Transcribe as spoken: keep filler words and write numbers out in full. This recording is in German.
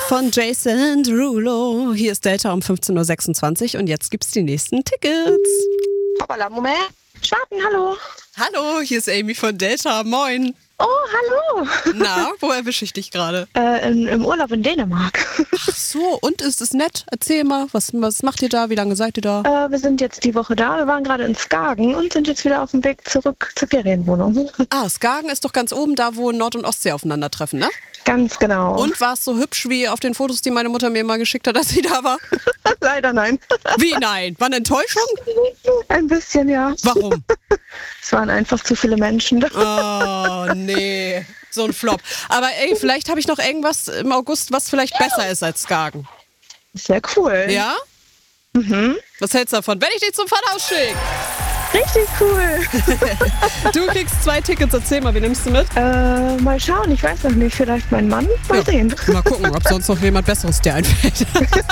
von Jason Derulo. Hier ist Delta um fünfzehn Uhr sechsundzwanzig und jetzt gibt's die nächsten Tickets. Hoppala, Moment. Schwarten, hallo. Hallo, hier ist Amy von Delta. Moin. Oh, hallo. Na, wo erwische ich dich gerade? Äh, in, im Urlaub in Dänemark. Ach so, und ist es nett? Erzähl mal, was, was macht ihr da? Wie lange seid ihr da? Äh, wir sind jetzt die Woche da. Wir waren gerade in Skagen und sind jetzt wieder auf dem Weg zurück zur Ferienwohnung. Ah, Skagen ist doch ganz oben da, wo Nord- und Ostsee aufeinandertreffen, ne? Ganz genau. Und war es so hübsch wie auf den Fotos, die meine Mutter mir mal geschickt hat, als sie da war? Leider nein. Wie nein? War eine Enttäuschung? Ein bisschen, ja. Warum? Es waren einfach zu viele Menschen da. Oh, nee. So ein Flop. Aber ey, vielleicht habe ich noch irgendwas im August, was vielleicht besser ist als Skagen. Sehr cool. Ja? Mhm. Was hältst du davon, wenn ich dich zum Vaterhaus schicke? Richtig cool. Du kriegst zwei Tickets, erzähl mal, wie nimmst du mit? Äh, mal schauen, ich weiß noch nicht. Vielleicht mein Mann? Mal Ja, sehen. Mal gucken, ob sonst noch jemand Besseres dir einfällt.